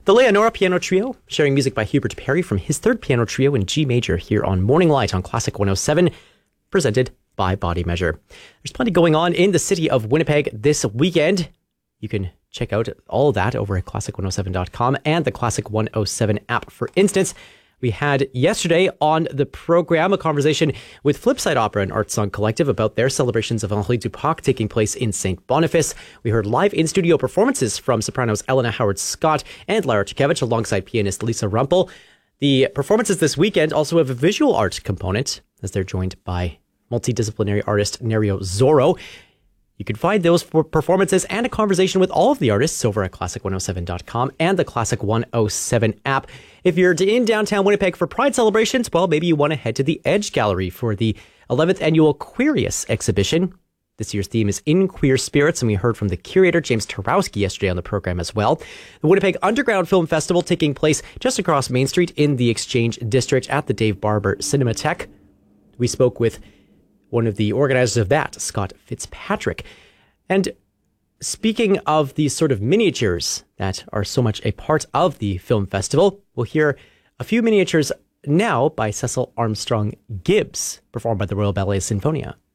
The Leonora Piano Trio, sharing music by Hubert Perry from his third piano trio in G major here on Morning Light on Classic 107, presented by Body Measure. There's plenty going on in the city of Winnipeg this weekend. You can check out all of that over at classic107.com and the Classic 107 app. For instance, we had yesterday on the program a conversation with Flipside Opera and Art Song Collective about their celebrations of Henri Dupac taking place in St. Boniface. We heard live in-studio performances from sopranos Elena Howard-Scott and Lara Chukevich alongside pianist Lisa Rumpel. The performances this weekend also have a visual art component as they're joined by multidisciplinary artist Nerio Zorro. You can find those performances and a conversation with all of the artists over at classic107.com and the Classic 107 app. If you're in downtown Winnipeg for Pride celebrations, well, maybe you want to head to the Edge Gallery for the 11th annual Queerius exhibition. This year's theme is In Queer Spirits, and we heard from the curator, James Tarowski, yesterday on the program as well. The Winnipeg Underground Film Festival taking place just across Main Street in the Exchange District at the Dave Barber Cinematheque. We spoke with one of the organizers of that, Scott Fitzpatrick. And speaking of these sort of miniatures that are so much a part of the film festival, we'll hear a few miniatures now by Cecil Armstrong Gibbs, performed by the Royal Ballet Sinfonia.